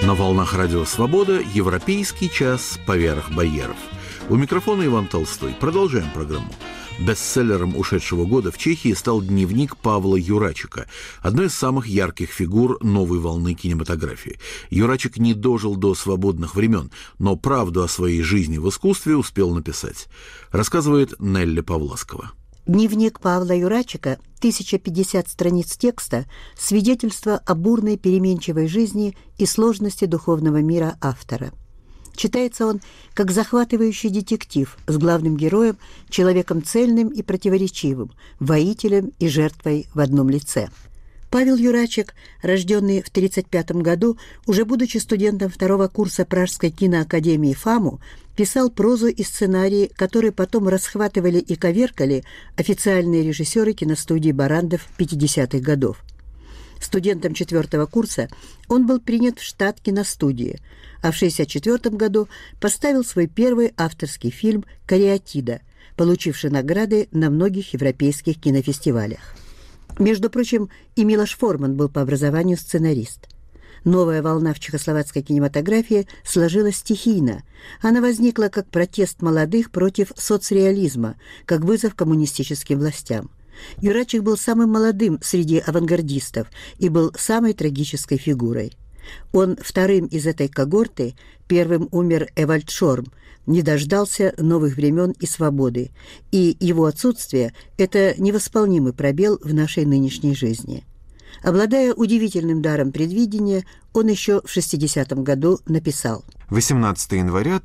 На волнах Радио Свобода «Европейский час поверх барьеров». У микрофона Иван Толстой. Продолжаем программу. Бестселлером ушедшего года в Чехии стал дневник Павла Юрачика, одной из самых ярких фигур новой волны кинематографии. Юрачик не дожил до свободных времен, но правду о своей жизни в искусстве успел написать. Рассказывает Нелли Павласкова. Дневник Павла Юрачика, 1050 страниц текста, свидетельство о бурной переменчивой жизни и сложности духовного мира автора. Читается он как захватывающий детектив с главным героем, человеком цельным и противоречивым, воителем и жертвой в одном лице. Павел Юрачик, рожденный в 1935 году, уже будучи студентом второго курса Пражской киноакадемии ФАМУ, писал прозу и сценарии, которые потом расхватывали и коверкали официальные режиссеры киностудии «Баррандов» 50-х годов. Студентом четвертого курса он был принят в штат киностудии, а в 1964 году поставил свой первый авторский фильм «Кариатида», получивший награды на многих европейских кинофестивалях. Между прочим, и Милош Форман был по образованию сценарист. Новая волна в чехословацкой кинематографии сложилась стихийно. Она возникла как протест молодых против соцреализма, как вызов коммунистическим властям. Юрачик был самым молодым среди авангардистов и был самой трагической фигурой. Он вторым из этой когорты, первым умер Эвальд Шорм, не дождался новых времен и свободы, и его отсутствие – это невосполнимый пробел в нашей нынешней жизни. Обладая удивительным даром предвидения, он еще в 60-м году написал: 18 января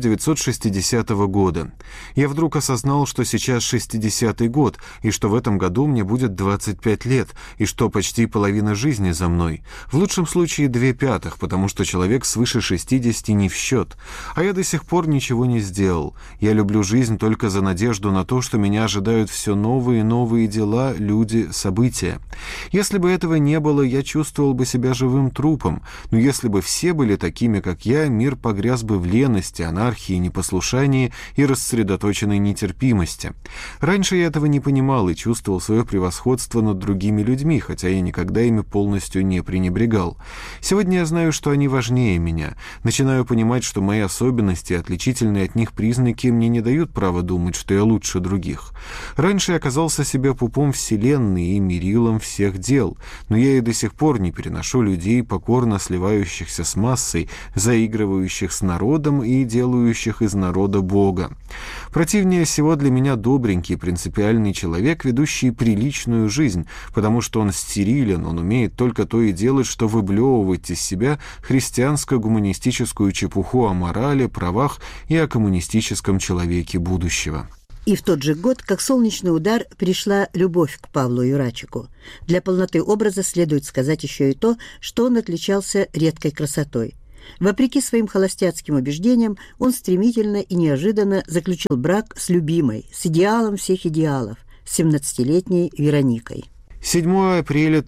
1960 года. Я вдруг осознал, что сейчас 60-й год, и что в этом году мне будет 25 лет, и что почти половина жизни за мной. В лучшем случае 2/5, потому что человек свыше 60 не в счет. А я до сих пор ничего не сделал. Я люблю жизнь только за надежду на то, что меня ожидают все новые и новые дела, люди, события. Если бы этого не было, я чувствовал бы себя живым трупом. Но если бы все были такими, как я, мир погряз бы в лености, анархии, непослушании и рассредоточенной нетерпимости. Раньше я этого не понимал и чувствовал свое превосходство над другими людьми, хотя я никогда ими полностью не пренебрегал. Сегодня я знаю, что они важнее меня. Начинаю понимать, что мои особенности и отличительные от них признаки мне не дают права думать, что я лучше других. Раньше я казался себе пупом вселенной и мерилом всех дел, но я и до сих пор не переношу людей, покорно сливающихся с массой, заигрывающих с народом и делающих из народа Бога. Противнее всего для меня добренький, принципиальный человек, ведущий приличную жизнь, потому что он стерилен, он умеет только то и делать, что выблевывать из себя христианско-гуманистическую чепуху о морали, правах и о коммунистическом человеке будущего. И в тот же год, как солнечный удар, пришла любовь к Павлу Юрачику. Для полноты образа следует сказать еще и то, что он отличался редкой красотой. Вопреки своим холостяцким убеждениям, он стремительно и неожиданно заключил брак с любимой, с идеалом всех идеалов, с 17-летней Вероникой. 7 апреля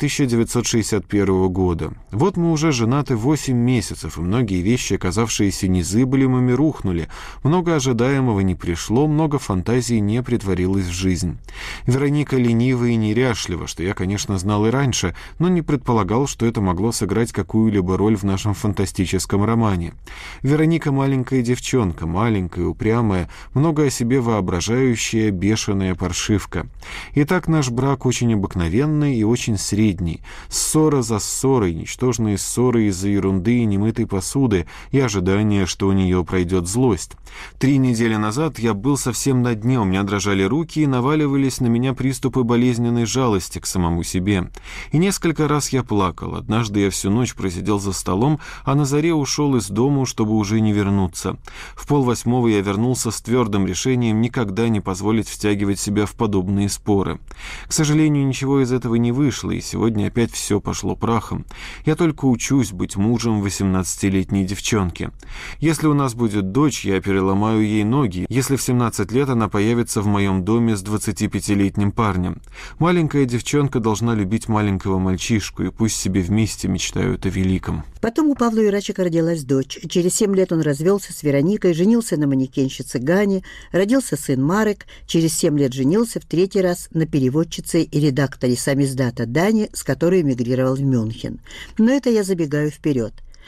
1961 года. Вот мы уже женаты 8 месяцев, и многие вещи, оказавшиеся незыблемыми, рухнули. Много ожидаемого не пришло, много фантазий не претворилось в жизнь. Вероника ленива и неряшлива, что я, конечно, знал и раньше, но не предполагал, что это могло сыграть какую-либо роль в нашем фантастическом романе. Вероника маленькая девчонка, маленькая, упрямая, много о себе воображающая, бешеная паршивка. Итак, наш брак очень обыкновенный и очень средний. Ссора за ссорой, ничтожные ссоры из-за ерунды и немытой посуды и ожидание, что у нее пройдет злость. 3 недели назад я был совсем на дне, у меня дрожали руки и наваливались на меня приступы болезненной жалости к самому себе. И несколько раз я плакал. Однажды я всю ночь просидел за столом, а на заре ушел из дому, чтобы уже не вернуться. В 7:30 я вернулся с твердым решением никогда не позволить втягивать себя в подобные споры. К сожалению, ничего из этого не вышло, и сегодня опять все пошло прахом. Я только учусь быть мужем 18-летней девчонки. Если у нас будет дочь, я переломаю ей ноги, если в 17 лет она появится в моем доме с 25-летним парнем. Маленькая девчонка должна любить маленького мальчишку, и пусть себе вместе мечтают о великом. Потом у Павла Юрачика родилась дочь. Через 7 лет он развелся с Вероникой, женился на манекенщице Гане, родился сын Марек, через 7 лет женился в 3-й раз на переводчице и редакторе самиздата Дани, с которой эмигрировал в Мюнхен. Но это я забегаю вперед.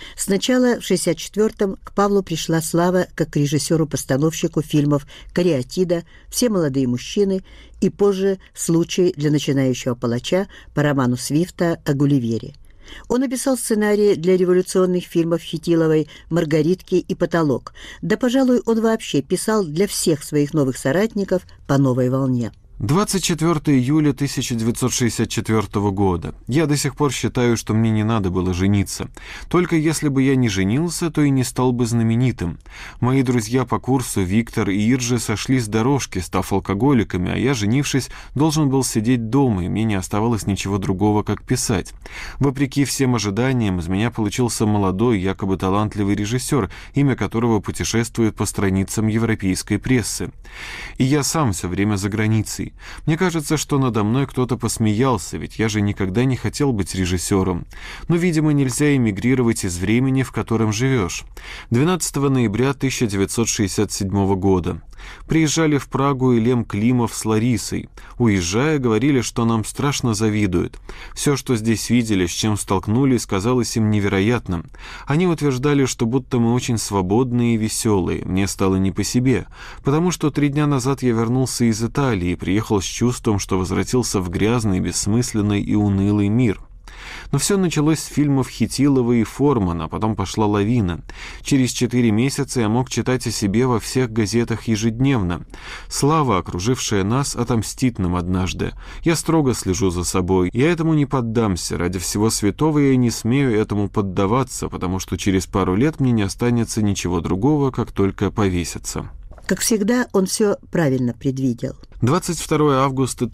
Сначала в 1964-м к Павлу пришла слава как к режиссеру-постановщику фильмов «Кариатида», «Все молодые мужчины» и позже «Случай для начинающего палача» по роману Свифта о Гулливере. Он написал сценарии для революционных фильмов Хитиловой «Маргаритки» и «Потолок». Да, пожалуй, он вообще писал для всех своих новых соратников по новой волне. 24 июля 1964 года. Я до сих пор считаю, что мне не надо было жениться. Только если бы я не женился, то и не стал бы знаменитым. Мои друзья по курсу Виктор и Иржи сошли с дорожки, став алкоголиками, а я, женившись, должен был сидеть дома, и мне не оставалось ничего другого, как писать. Вопреки всем ожиданиям, из меня получился молодой, якобы талантливый режиссер, имя которого путешествует по страницам европейской прессы. И я сам все время за границей. Мне кажется, что надо мной кто-то посмеялся, ведь я же никогда не хотел быть режиссером. Но, видимо, нельзя эмигрировать из времени, в котором живешь. 12 ноября 1967 года. Приезжали в Прагу и Лем Климов с Ларисой. Уезжая, говорили, что нам страшно завидуют. Все, что здесь видели, с чем столкнулись, казалось им невероятным. Они утверждали, что будто мы очень свободные и веселые. Мне стало не по себе, потому что 3 дня назад я вернулся из Италии и приехал с чувством, что возвратился в грязный, бессмысленный и унылый мир. Но все началось с фильмов Хитилова и Формана, потом пошла лавина. Через 4 месяца я мог читать о себе во всех газетах ежедневно. Слава, окружившая нас, отомстит нам однажды. Я строго слежу за собой. Я этому не поддамся. Ради всего святого я не смею этому поддаваться, потому что через пару лет мне не останется ничего другого, как только повеситься. Как всегда, он все правильно предвидел. 22 августа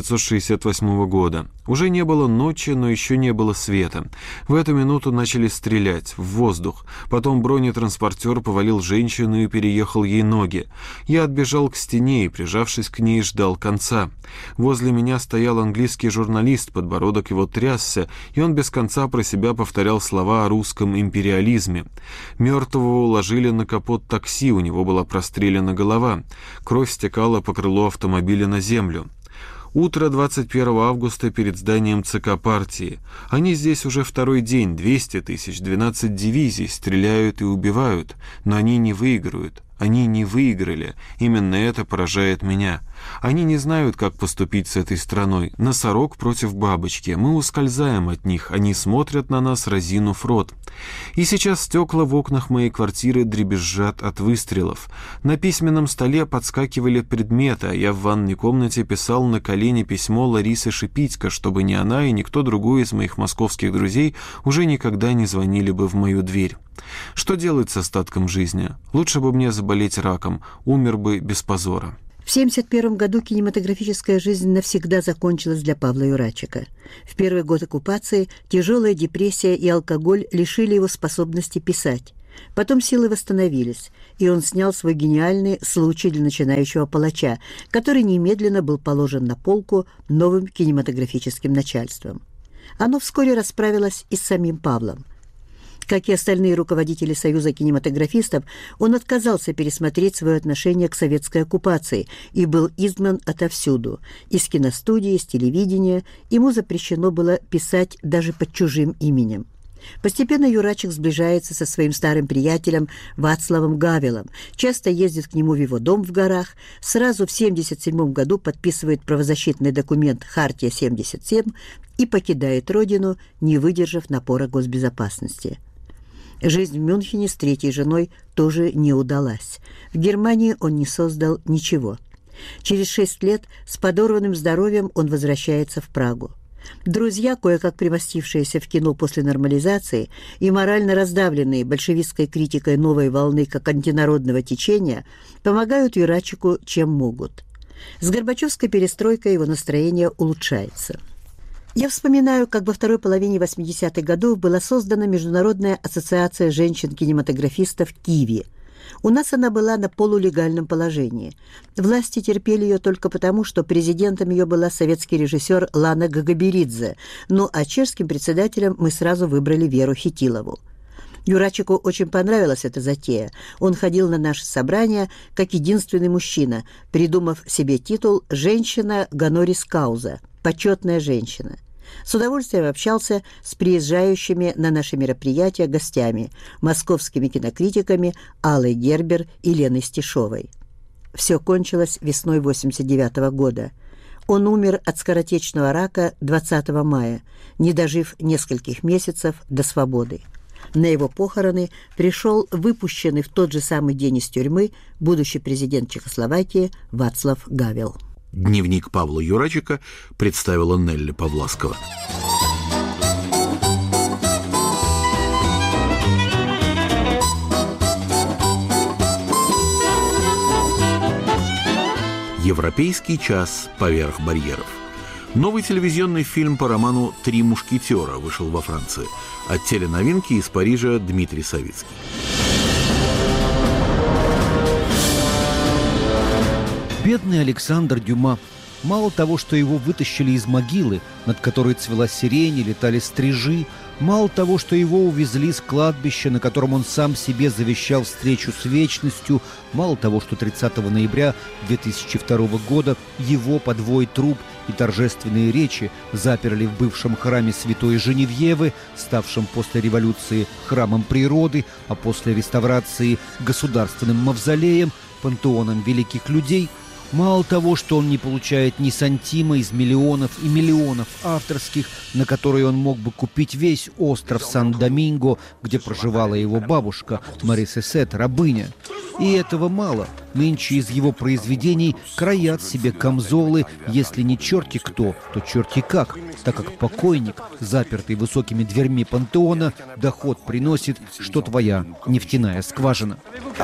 1968 года. Уже не было ночи, но еще не было света. В эту минуту начали стрелять в воздух. Потом бронетранспортер повалил женщину и переехал ей ноги. Я отбежал к стене и, прижавшись к ней, ждал конца. Возле меня стоял английский журналист, подбородок его трясся, и он без конца про себя повторял слова о русском империализме. Мертвого уложили на капот такси, у него была прострелена голова. Кровь стекала по крылу автомобиля на землю. Утро 21 августа перед зданием ЦК партии. Они здесь уже второй день, 200 тысяч, 12 дивизий, стреляют и убивают, но они не выиграют. Они не выиграли. Именно это поражает меня. Они не знают, как поступить с этой страной. Носорог против бабочки. Мы ускользаем от них. Они смотрят на нас, разинув рот. И сейчас стекла в окнах моей квартиры дребезжат от выстрелов. На письменном столе подскакивали предметы, а я в ванной комнате писал на колени письмо Ларисы Шипитько, чтобы ни она и никто другой из моих московских друзей уже никогда не звонили бы в мою дверь. Что делать с остатком жизни? Лучше бы мне заболеть раком, умер бы без позора. В 1971 году кинематографическая жизнь навсегда закончилась для Павла Юрачика. В первый год оккупации тяжелая депрессия и алкоголь лишили его способности писать. Потом силы восстановились, и он снял свой гениальный «Случай для начинающего палача», который немедленно был положен на полку новым кинематографическим начальством. Оно вскоре расправилось и с самим Павлом. Как и остальные руководители Союза кинематографистов, он отказался пересмотреть свое отношение к советской оккупации и был изгнан отовсюду. Из киностудии, из телевидения ему запрещено было писать даже под чужим именем. Постепенно Юрачик сближается со своим старым приятелем Вацлавом Гавелом, часто ездит к нему в его дом в горах, сразу в 1977 году подписывает правозащитный документ «Хартия-77» и покидает родину, не выдержав напора госбезопасности. Жизнь в Мюнхене с третьей женой тоже не удалась. В Германии он не создал ничего. Через 6 лет с подорванным здоровьем он возвращается в Прагу. Друзья, кое-как примостившиеся в кино после нормализации и морально раздавленные большевистской критикой новой волны как антинародного течения, помогают Юрачику чем могут. С Горбачевской перестройкой его настроение улучшается. Я вспоминаю, как во второй половине 80-х годов была создана Международная ассоциация женщин-кинематографистов «Киви». У нас она была на полулегальном положении. Власти терпели ее только потому, что президентом ее была советский режиссер Лана Гагаберидзе, ну а чешским председателем мы сразу выбрали Веру Хитилову. Юрачику очень понравилась эта затея. Он ходил на наши собрания как единственный мужчина, придумав себе титул «Женщина гонорис кауза» – «Почетная женщина». С удовольствием общался с приезжающими на наши мероприятия гостями, московскими кинокритиками Аллой Гербер и Леной Стишовой. Все кончилось весной 1989 года. Он умер от скоротечного рака 20 мая, не дожив нескольких месяцев до свободы. На его похороны пришел выпущенный в тот же самый день из тюрьмы будущий президент Чехословакии Вацлав Гавел. Дневник Павла Юрачика представила Нелли Павласкова. Европейский час поверх барьеров. Новый телевизионный фильм по роману «Три мушкетера» вышел во Франции. От теленовинки из Парижа Дмитрий Савицкий. Бедный Александр Дюма. Мало того, что его вытащили из могилы, над которой цвела сирень и летали стрижи, мало того, что его увезли с кладбища, на котором он сам себе завещал встречу с вечностью, мало того, что 30 ноября 2002 года его подвой труп и торжественные речи заперли в бывшем храме Святой Женевьевы, ставшем после революции храмом природы, а после реставрации государственным мавзолеем, пантеоном великих людей. Мало того, что он не получает ни сантима из миллионов и миллионов авторских, на которые он мог бы купить весь остров Сан-Доминго, где проживала его бабушка Мари-Сесет, рабыня. И этого мало. Нынче из его произведений краят себе камзолы, если не черти кто, то черти как, так как покойник, запертый высокими дверьми пантеона, доход приносит, что твоя нефтяная скважина.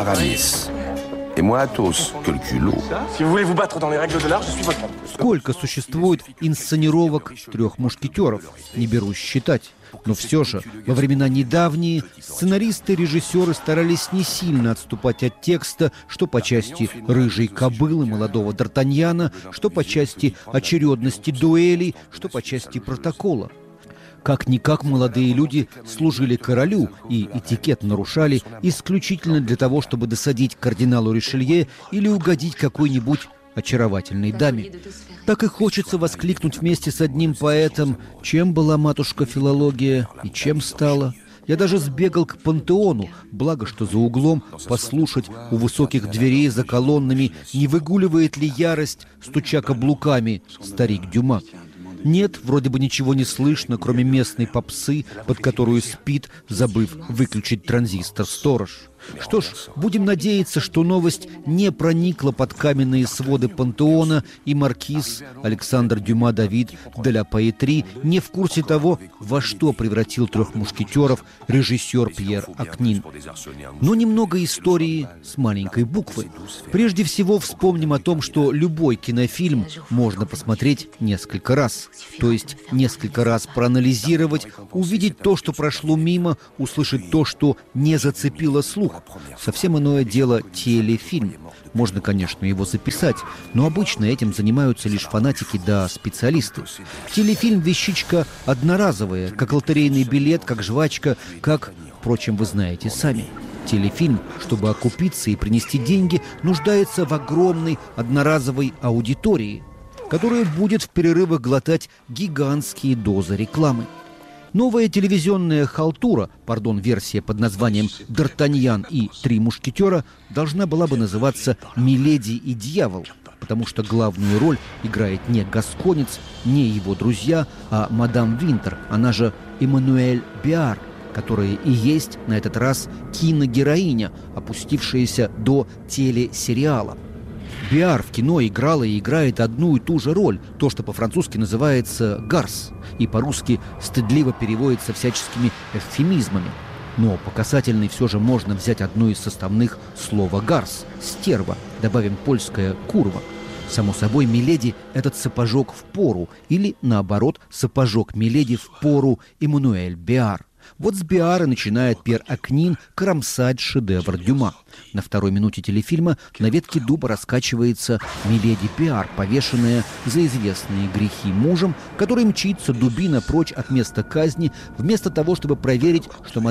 Сколько существует инсценировок «Трех мушкетеров», не берусь считать. Но все же, во времена недавние, сценаристы и режиссеры старались не сильно отступать от текста, что по части «Рыжей кобылы» молодого Д'Артаньяна, что по части очередности дуэлей, что по части протокола. Как-никак молодые люди служили королю и этикет нарушали исключительно для того, чтобы досадить кардиналу Ришелье или угодить какой-нибудь очаровательной даме. Так и хочется воскликнуть вместе с одним поэтом: чем была матушка филология и чем стала. Я даже сбегал к пантеону, благо что за углом послушать у высоких дверей за колоннами, не выгуливает ли ярость, стуча каблуками, старик Дюма. Нет, вроде бы ничего не слышно, кроме местной попсы, под которую спит, забыв выключить транзистор, сторож. Что ж, будем надеяться, что новость не проникла под каменные своды пантеона, и маркиз Александр Дюма Давид де ла Поэтри не в курсе того, во что превратил трех мушкетеров режиссер Пьер Акнин. Но немного истории с маленькой буквы. Прежде всего вспомним о том, что любой кинофильм можно посмотреть несколько раз. То есть несколько раз проанализировать, увидеть то, что прошло мимо, услышать то, что не зацепило слух. Совсем иное дело телефильм. Можно, конечно, его записать, но обычно этим занимаются лишь фанатики да специалисты. Телефильм – вещичка одноразовая, как лотерейный билет, как жвачка, как, впрочем, вы знаете сами. Телефильм, чтобы окупиться и принести деньги, нуждается в огромной одноразовой аудитории, которая будет в перерывах глотать гигантские дозы рекламы. Новая телевизионная халтура, версия под названием «Д'Артаньян и три мушкетера» должна была бы называться «Миледи и дьявол», потому что главную роль играет не гасконец, не его друзья, а мадам Винтер, она же Эммануэль Биар, которая и есть на этот раз киногероиня, опустившаяся до телесериала. Биар в кино играла и играет одну и ту же роль, то, что по-французски называется «гарс», и по-русски стыдливо переводится всяческими эвфемизмами. Но по касательной все же можно взять одно из составных слова «гарс» – «стерва», добавим польское «курва». Само собой, миледи – этот сапожок в пору, или, наоборот, сапожок миледи в пору Эммануэль Биар. Вот с Биара начинает Пьер Акнин кромсать шедевр Дюма. На второй минуте телефильма на ветке дуба раскачивается миледи Биар, повешенная за известные грехи мужем, который мчится дубина прочь от места казни, вместо того, чтобы проверить, что мадам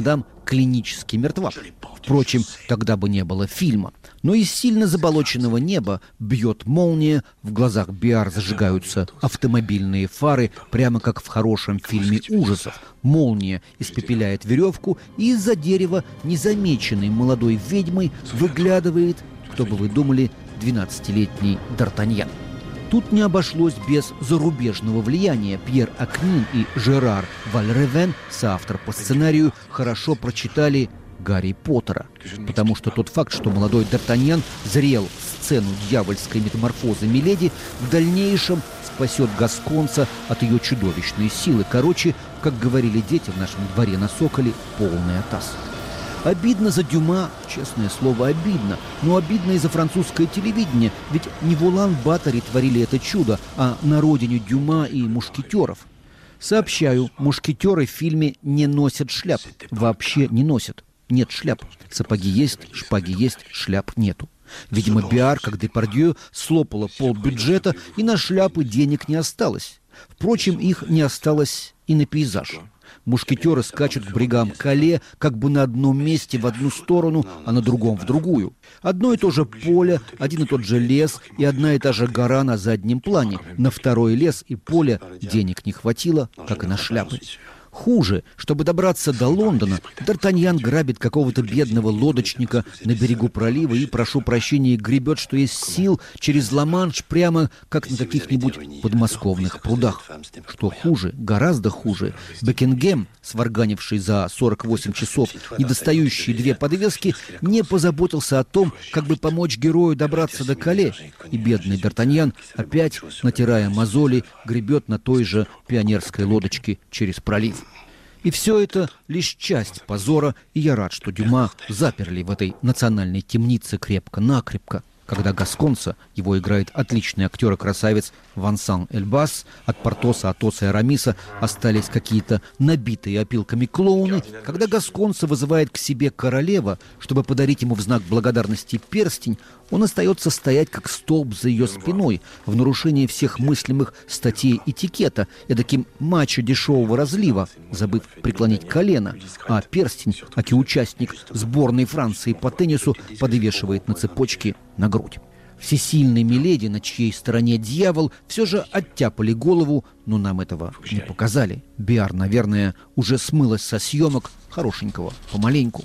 клинически мертва. Впрочем, тогда бы не было фильма. Но из сильно заболоченного неба бьет молния, в глазах Биар зажигаются автомобильные фары, прямо как в хорошем фильме ужасов. Молния испепеляет веревку, и из-за дерева, незамеченной молодой ведьмой, выглядывает, кто бы вы думали, 12-летний Д'Артаньян. Тут не обошлось без зарубежного влияния. Пьер Акнин и Жерар Вальревен, соавтор по сценарию, хорошо прочитали Гарри Поттера. Потому что тот факт, что молодой Д'Артаньян зрел в сцену дьявольской метаморфозы Миледи, в дальнейшем спасет гасконца от ее чудовищной силы. Короче, как говорили дети в нашем дворе на Соколе, полный атас. Обидно за Дюма, честное слово, обидно. Но обидно и за французское телевидение, ведь не в Улан-Баторе творили это чудо, а на родине Дюма и мушкетеров. Сообщаю, мушкетеры в фильме не носят шляп. Вообще не носят. Нет шляп. Сапоги есть, шпаги есть, шляп нету. Видимо, Биар, как Депардье, слопала полбюджета, и на шляпы денег не осталось. Впрочем, их не осталось и на пейзаж. Мушкетеры скачут к брегам Кале как бы на одном месте в одну сторону, а на другом в другую. Одно и то же поле, один и тот же лес и одна и та же гора на заднем плане. На второй лес и поле денег не хватило, как и на шляпы. Хуже, чтобы добраться до Лондона, Д'Артаньян грабит какого-то бедного лодочника на берегу пролива и, прошу прощения, гребет, что есть сил, через Ла-Манш, прямо как на каких-нибудь подмосковных прудах. Что хуже, гораздо хуже, Бекингем, сварганивший за 48 часов и достающий 2 подвески, не позаботился о том, как бы помочь герою добраться до Кале, и бедный Д'Артаньян, опять, натирая мозоли, гребет на той же пионерской лодочке через пролив. И все это лишь часть позора, и я рад, что Дюма заперли в этой национальной темнице крепко-накрепко. Когда гасконца, его играет отличный актер и красавец Вансан Эльбас, от Портоса, Атоса и Арамиса остались какие-то набитые опилками клоуны. Когда гасконца вызывает к себе королева, чтобы подарить ему в знак благодарности перстень, он остается стоять как столб за ее спиной, в нарушении всех мыслимых статей этикета, эдаким мачо дешевого разлива, забыв преклонить колено, а перстень, аки участник сборной Франции по теннису, подвешивает на цепочке на грудь. Всесильной Миледи, на чьей стороне дьявол, все же оттяпали голову, но нам этого не показали. Биар, наверное, уже смылась со съемок хорошенького, помаленьку.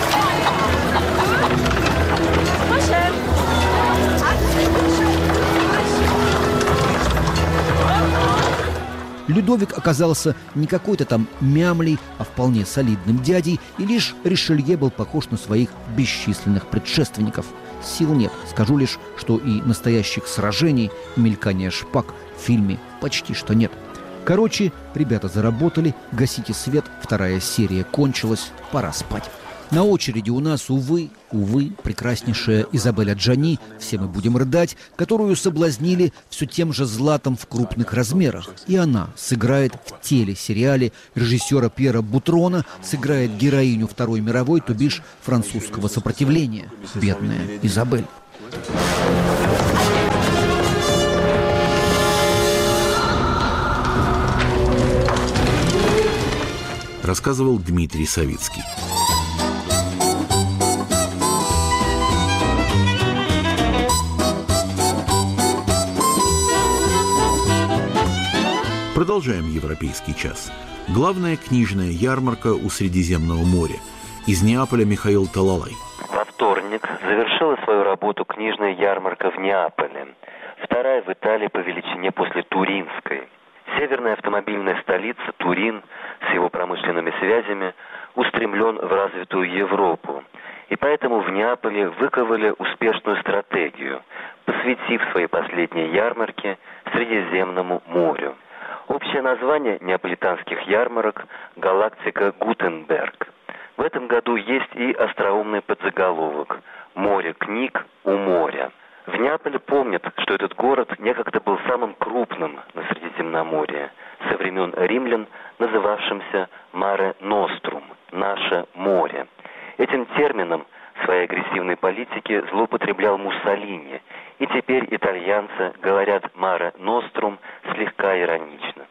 Людовик оказался не какой-то там мямлей, а вполне солидным дядей, и лишь Ришелье был похож на своих бесчисленных предшественников. Сил нет, скажу лишь, что и настоящих сражений, мелькания шпаг в фильме почти что нет. Короче, ребята заработали, гасите свет, 2-я серия кончилась, пора спать. На очереди у нас, увы, прекраснейшая Изабель Аджани, все мы будем рыдать, которую соблазнили все тем же златом в крупных размерах. И она сыграет в телесериале режиссера Пьера Бутрона, сыграет героиню Второй мировой, то бишь французского сопротивления. Бедная Изабель. Рассказывал Дмитрий Савицкий. Продолжаем «Европейский час». Главная книжная ярмарка у Средиземного моря. Из Неаполя Михаил Талалай. Во вторник завершила свою работу книжная ярмарка в Неаполе. 2-я в Италии по величине после Туринской. Северная автомобильная столица Турин с его промышленными связями устремлен в развитую Европу. И поэтому в Неаполе выковали успешную стратегию, посвятив свои последние ярмарки Средиземному морю. Общее название неаполитанских ярмарок – «Галактика Гутенберг». В этом году есть и остроумный подзаголовок «Море книг у моря». В Неаполе помнят, что этот город некогда был самым крупным на Средиземноморье, со времен римлян, называвшимся «Маре Нострум» – «Наше море». Этим термином в своей агрессивной политике злоупотреблял Муссолини, и теперь итальянцы говорят «Маре Нострум» слегка иронично.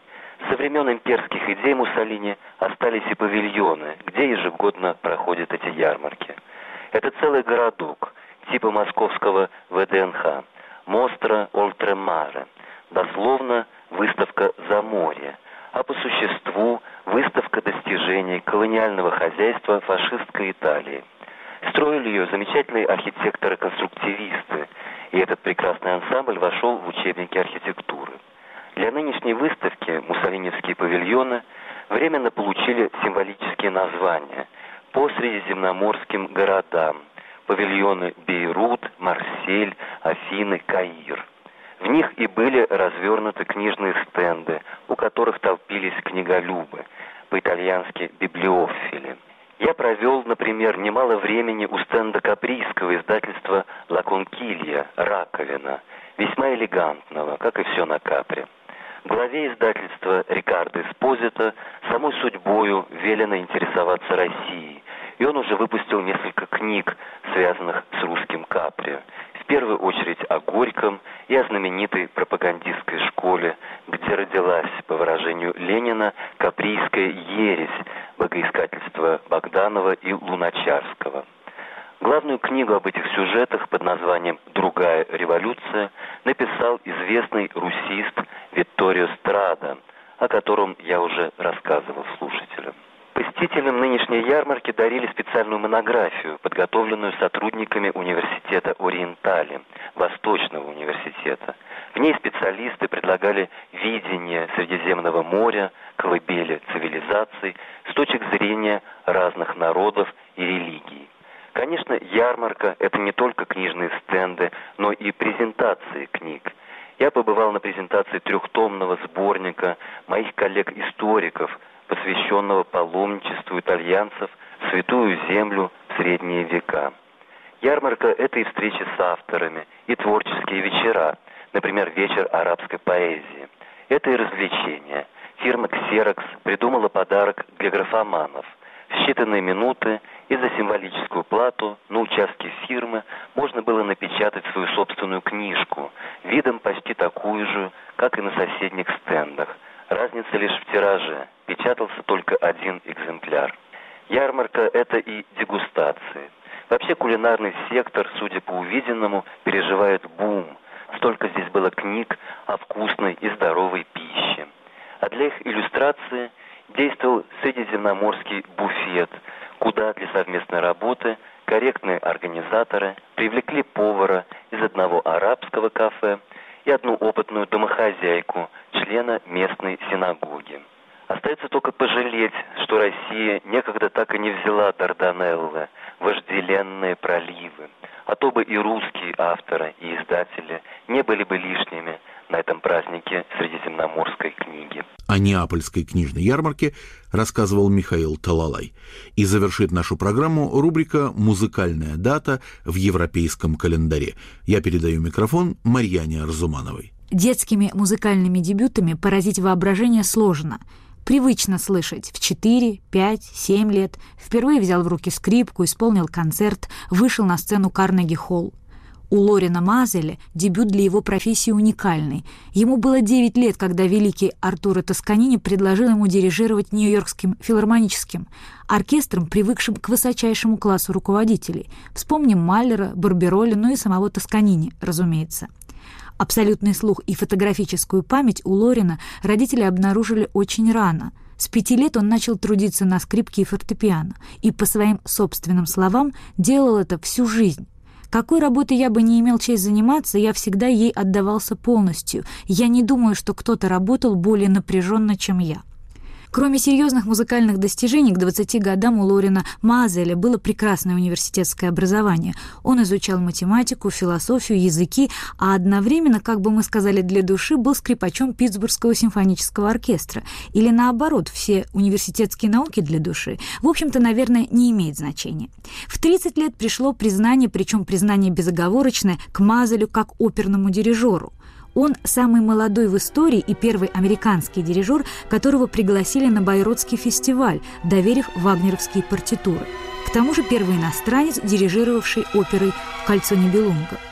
Со времен имперских идей Муссолини остались и павильоны, где ежегодно проходят эти ярмарки. Это целый городок, типа московского ВДНХ, Мостра Ольтремаре, дословно выставка за море, а по существу выставка достижений колониального хозяйства фашистской Италии. Строили ее замечательные архитекторы-конструктивисты, и этот прекрасный ансамбль вошел в учебники архитектуры. Для нынешней выставки муссолиневские павильоны временно получили символические названия по средиземноморским городам: павильоны Бейрут, Марсель, Афины, Каир. В них и были развернуты книжные стенды, у которых толпились книголюбы, по-итальянски библиофили. Я провел, например, немало времени у стенда каприйского издательства «Ла Конкилья» «Раковина», весьма элегантного, как и все на Капри. Главе издательства Рикардо Эспозито самой судьбою велено интересоваться Россией, и он уже выпустил несколько книг, связанных с русским Капри. В первую очередь о Горьком и о знаменитой пропагандистской школе, где родилась, по выражению Ленина, каприйская ересь богоискательства Богданова и Луначарского. Главную книгу об этих сюжетах под названием «Другая революция» написал известный русист Витторио Страда, о котором я уже рассказывал слушателям. Посетителям нынешней ярмарки дарили специальную монографию, подготовленную сотрудниками университета Ориентали, Восточного университета. В ней специалисты предлагали видение Средиземного моря, колыбели цивилизаций с точек зрения разных народов и религий. Конечно, ярмарка – это не только книжные стенды, но и презентации книг. Я побывал на презентации трехтомного сборника моих коллег-историков, посвященного паломничеству итальянцев в Святую Землю в средние века. Ярмарка – это и встречи с авторами, и творческие вечера, например, вечер арабской поэзии. Это и развлечения. Фирма Xerox придумала подарок для графоманов. В считанные минуты и за символическую плату на участке фирмы можно было напечатать свою собственную книжку, видом почти такую же, как и на соседних стендах. Разница лишь в тираже. Печатался только один экземпляр. Ярмарка – это и дегустации. Вообще кулинарный сектор, судя по увиденному, переживает бум. Столько здесь было книг о вкусной и здоровой пище. А для их иллюстрации действовал средиземноморский буфет, куда для совместной работы корректные организаторы привлекли повара из одного арабского кафе и одну опытную домохозяйку, члена местной синагоги. Остается только пожалеть, что Россия некогда так и не взяла Дарданеллы, вожделенные проливы, а то бы и русские авторы и издатели не были бы лишними на этом празднике средиземноморской книги. О Неапольской книжной ярмарке рассказывал Михаил Талалай. И завершит нашу программу рубрика «Музыкальная дата в европейском календаре». Я передаю микрофон Марьяне Арзумановой. Детскими музыкальными дебютами поразить воображение сложно. Привычно слышать в 4, 5, 7 лет. Впервые взял в руки скрипку, исполнил концерт, вышел на сцену Карнеги-холл. У Лорена Мазеля дебют для его профессии уникальный. Ему было 9 лет, когда великий Артуро Тосканини предложил ему дирижировать Нью-Йоркским филармоническим оркестром, привыкшим к высочайшему классу руководителей. Вспомним Маллера, Барбероли, ну и самого Тосканини, разумеется. Абсолютный слух и фотографическую память у Лорена родители обнаружили очень рано. С 5 лет он начал трудиться на скрипке и фортепиано, и, по своим собственным словам, делал это всю жизнь. Какой работой я бы не имел честь заниматься, я всегда ей отдавался полностью. Я не думаю, что кто-то работал более напряженно, чем я. Кроме серьезных музыкальных достижений, к 20 годам у Лорена Мазеля было прекрасное университетское образование. Он изучал математику, философию, языки, а одновременно, как бы мы сказали, для души был скрипачом Питтсбургского симфонического оркестра. Или наоборот, все университетские науки для души. В общем-то, наверное, не имеет значения. В 30 лет пришло признание, причем признание безоговорочное, к Мазелю как оперному дирижеру. Он самый молодой в истории и первый американский дирижер, которого пригласили на Байротский фестиваль, доверив вагнеровские партитуры. К тому же первый иностранец, дирижировавший оперой «Кольцо Нибелунга».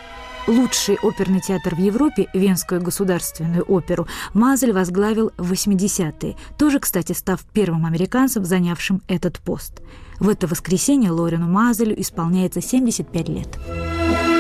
Лучший оперный театр в Европе, Венскую государственную оперу, Мазель возглавил в 80-е, тоже, кстати, став первым американцем, занявшим этот пост. В это воскресенье Лорину Мазелю исполняется 75 лет.